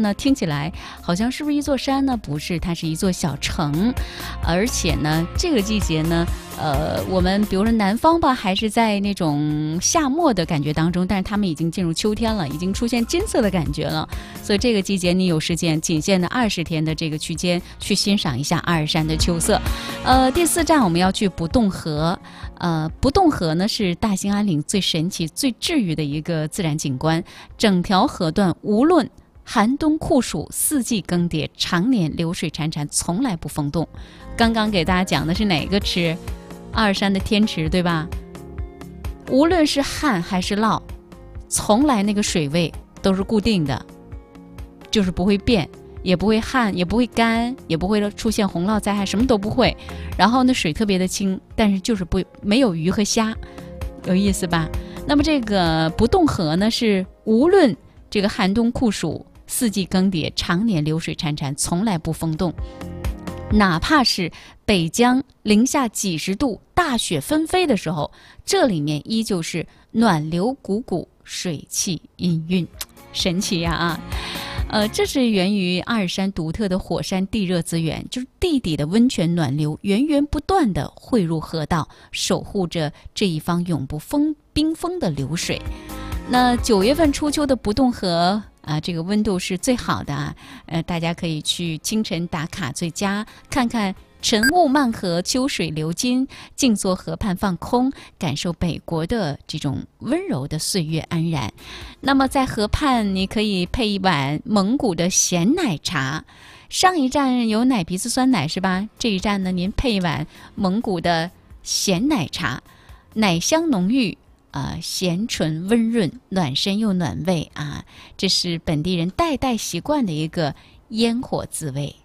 呢，听起来好像是不是一座山呢？不是，它是一座小城。而且呢，这个季节呢，我们比如说南方吧，还是在那种夏末的感觉当中，但是他们已经进入秋天了，已经出现金色的感觉了。所以这个季节你有时间，仅限的20天的这个区间，去欣赏一下阿尔山的秋色。第4站我们要去不动河。不动河呢是大兴安岭最神奇、最治愈的一个自然景观。整条河段无论寒冬酷暑、四季更迭，常年流水潺潺，从来不封冻。刚刚给大家讲的是哪个池？阿尔山的天池，对吧？无论是旱还是涝，从来那个水位都是固定的，就是不会变，也不会旱，也不会干，也不会出现洪涝灾害，什么都不会。然后呢，水特别的清，但是就是没有鱼和虾，有意思吧？那么这个不动河呢，是无论这个寒冬酷暑、四季更迭，常年流水潺潺，从来不封冻。哪怕是北疆零下几十度、大雪纷飞的时候，这里面依旧是暖流汩汩，水汽氤氲，神奇呀啊！这是源于阿尔山独特的火山地热资源，就是地底的温泉暖流源源不断地汇入河道，守护着这一方永不冰封的流水。那9月份初秋的不动河这个温度是最好的啊，大家可以去清晨打卡最佳，看看晨雾漫河，秋水流金，静坐河畔放空，感受北国的这种温柔的岁月安然。那么在河畔，你可以配一碗蒙古的咸奶茶。上一站有奶皮子酸奶是吧？这一站呢，您配一碗蒙古的咸奶茶，奶香浓郁。咸醇温润，暖身又暖胃啊！这是本地人代代习惯的一个烟火滋味。